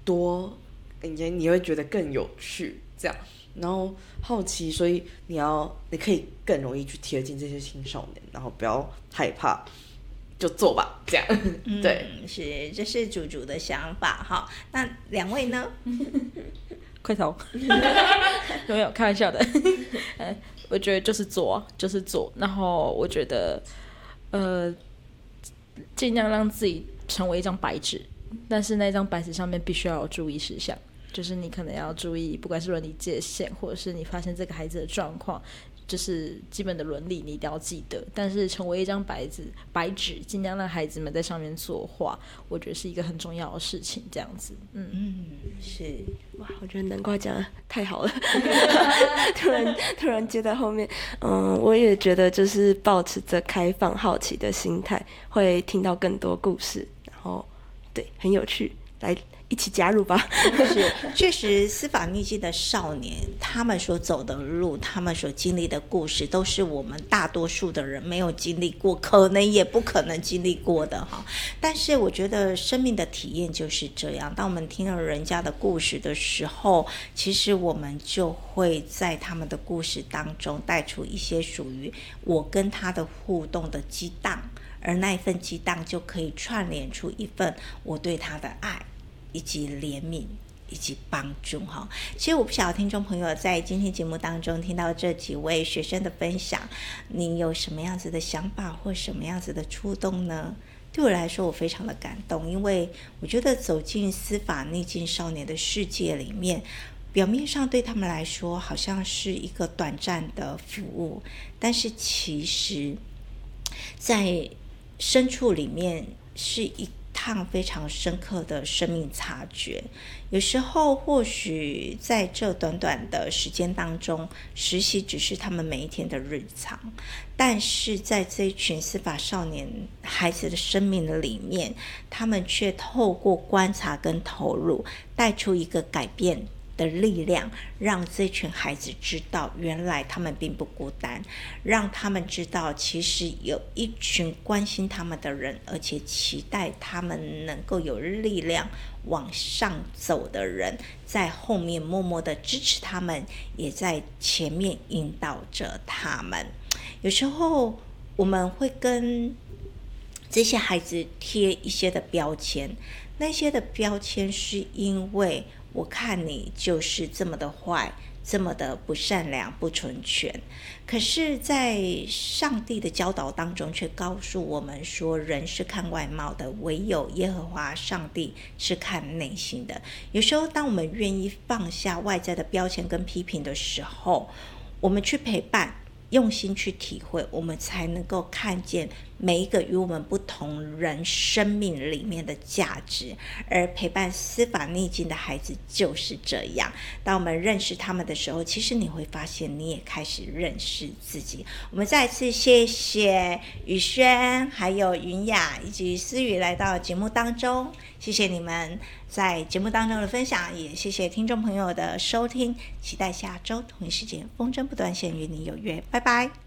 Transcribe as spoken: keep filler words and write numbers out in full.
多，你你会觉得更有趣，这样。然后好奇，所以你要你可以更容易去贴近这些青少年，然后不要害怕，就做吧，这样。 嗯， 对， 是，这是主主的想法哈。那两位呢？ 快投，没有开玩笑的。呃，我觉得就是做，就是做。然后我觉得，呃，尽量让自己成为一张白纸，但是那张白纸上面必须要有注意事项。就是你可能要注意，不管是伦理界限，或者是你发现这个孩子的状况，就是基本的伦理你一定要记得。但是成为一张白纸，白纸尽量让孩子们在上面作画，我觉得是一个很重要的事情。这样子，嗯嗯，是哇，我觉得南瓜讲的太好了，突然突然接到后面，嗯，我也觉得就是抱持着开放好奇的心态，会听到更多故事，然后对，很有趣，来。一起加入吧。 是，确实司法逆境的少年，他们所走的路，他们所经历的故事，都是我们大多数的人没有经历过，可能也不可能经历过的哈。但是我觉得生命的体验就是这样，当我们听了人家的故事的时候，其实我们就会在他们的故事当中带出一些属于我跟他的互动的激荡，而那一份激荡就可以串联出一份我对他的爱，以及怜悯，以及帮助哈。其实我不晓得听众朋友在今天节目当中听到这几位学生的分享，你有什么样子的想法或什么样子的触动呢？对我来说，我非常的感动，因为我觉得走进司法逆境少年的世界里面，表面上对他们来说好像是一个短暂的服务，但是其实在深处里面是一趟非常深刻的生命察觉。有时候或许在这短短的时间当中，实习只是他们每一天的日常，但是在这一群司法少年孩子的生命里面，他们却透过观察跟投入，带出一个改变的力量，让这群孩子知道原来他们并不孤单，让他们知道其实有一群关心他们的人，而且期待他们能够有力量往上走的人，在后面默默的支持他们，也在前面引导着他们。有时候我们会跟这些孩子贴一些的标签，那些的标签是因为我看你就是这么的坏，这么的不善良、不纯全。可是在上帝的教导当中却告诉我们说，人是看外貌的，唯有耶和华上帝是看内心的。有时候当我们愿意放下外在的标签跟批评的时候，我们去陪伴，用心去体会，我们才能够看见每一个与我们不同人生命里面的价值。而陪伴司法逆境的孩子就是这样，当我们认识他们的时候，其实你会发现你也开始认识自己。我们再次谢谢宇轩还有云雅以及思雨来到节目当中，谢谢你们在节目当中的分享，也谢谢听众朋友的收听，期待下周同一时间风筝不断线与你有约，拜拜。